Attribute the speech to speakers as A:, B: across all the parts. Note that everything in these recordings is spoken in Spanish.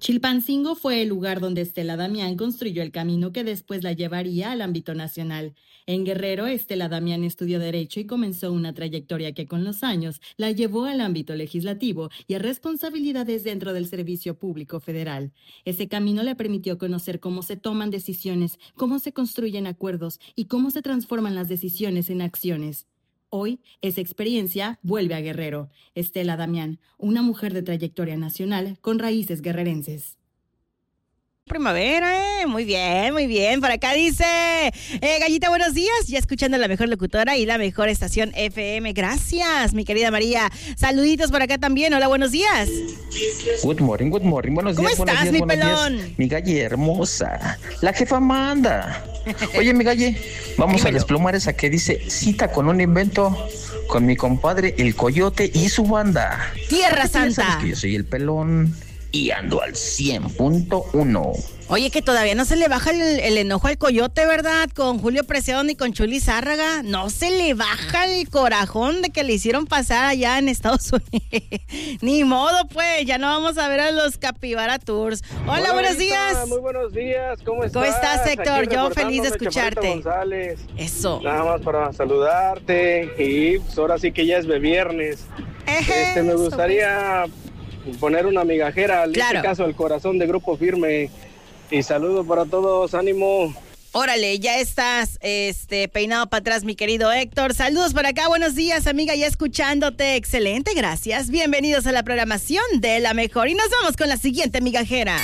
A: Chilpancingo fue el lugar donde Estela Damián construyó el camino que después la llevaría al ámbito nacional. En Guerrero, Estela Damián estudió Derecho y comenzó una trayectoria que con los años la llevó al ámbito legislativo y a responsabilidades dentro del Servicio Público Federal. Ese camino le permitió conocer cómo se toman decisiones, cómo se construyen acuerdos y cómo se transforman las decisiones en acciones. Hoy, esa experiencia vuelve a Guerrero. Estela Damián, una mujer de trayectoria nacional con raíces guerrerenses.
B: Primavera, muy bien, muy bien. Por acá dice, Gallita, buenos días. Ya escuchando la mejor locutora y la mejor estación FM. Gracias, mi querida María. Saluditos por acá también. Hola, buenos días.
C: Good morning. Buenos
B: ¿Cómo
C: días,
B: estás, mi pelón?
C: días. Mi Galle hermosa. La jefa manda. Oye, mi Galle, vamos
B: Dímelo.
C: a desplomar esa que dice cita con un invento con mi compadre el Coyote y su banda.
B: Tierra
C: Ya sabes
B: Santa.
C: que yo soy el pelón y ando al 100.1.
B: Oye, que todavía no se le baja el enojo al Coyote, ¿verdad? Con Julio Preciado ni con Chuli Zárraga. No se le baja el corajón de que le hicieron pasar allá en Estados Unidos. Ni modo, pues, ya no vamos a ver a los Capibara Tours. Hola, buenos días.
D: Muy buenos días, ¿cómo estás?
B: ¿Cómo estás, Héctor?
D: Aquí
B: Yo feliz de
D: reportándome,
B: escucharte.
D: Chaparrito González.
B: Eso.
D: Nada más para saludarte y pues ahora sí que ya es de viernes. Me gustaría poner una migajera, en
B: Claro.
D: este caso el corazón de Grupo Firme. Y saludo para todos, ánimo.
B: Órale, ya estás peinado para atrás, mi querido Héctor. Saludos por acá, buenos días, amiga, ya escuchándote. Excelente, gracias. Bienvenidos a la programación de La Mejor. Y nos vamos con la siguiente migajera.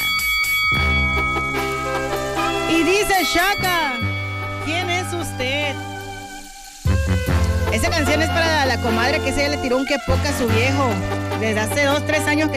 B: Y dice Shaka, ¿quién es usted? Esa canción es para la comadre que se le tiró un que poca a su viejo. Desde hace 2, 3 años que